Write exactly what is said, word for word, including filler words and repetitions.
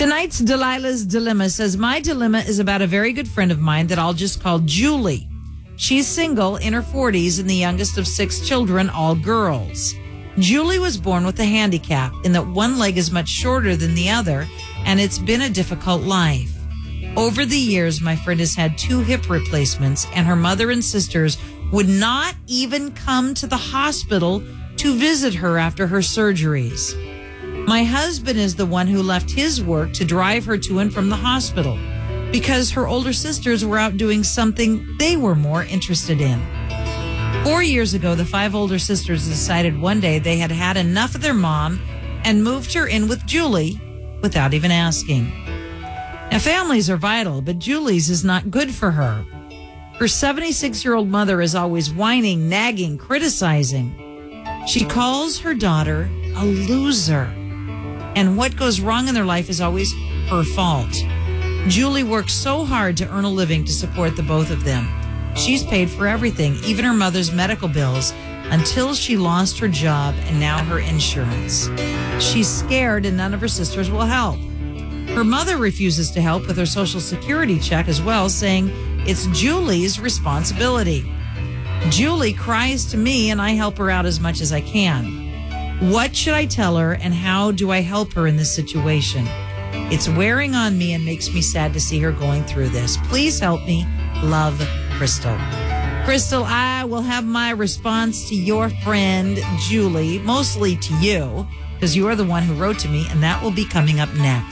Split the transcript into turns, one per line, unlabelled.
Tonight's Delilah's Dilemma says, my dilemma is about a very good friend of mine that I'll just call Julie. She's single, in her forties, and the youngest of six children, all girls. Julie was born with a handicap in that one leg is much shorter than the other, and it's been a difficult life. Over the years, my friend has had two hip replacements, and her mother and sisters would not even come to the hospital to visit her after her surgeries. My husband is the one who left his work to drive her to and from the hospital because her older sisters were out doing something they were more interested in. Four years ago, the five older sisters decided one day they had had enough of their mom and moved her in with Julie without even asking. Now, families are vital, but Julie's is not good for her. Her seventy-six-year-old mother is always whining, nagging, criticizing. She calls her daughter a loser. And what goes wrong in their life is always her fault. Julie works so hard to earn a living to support the both of them. She's paid for everything, even her mother's medical bills, until she lost her job and now her insurance. She's scared and none of her sisters will help. Her mother refuses to help with her Social Security check as well, saying it's Julie's responsibility. Julie cries to me and I help her out as much as I can. What should I tell her and how do I help her in this situation? It's wearing on me and makes me sad to see her going through this. Please help me. Love, Crystal. Crystal, I will have my response to your friend, Julie, mostly to you, because you are the one who wrote to me, and that will be coming up next.